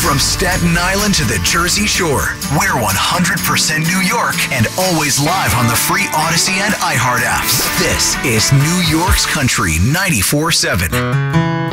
From Staten Island to the Jersey Shore, we're 100% New York and always live on the free Odyssey and iHeart apps. This is New York's Country 94.7.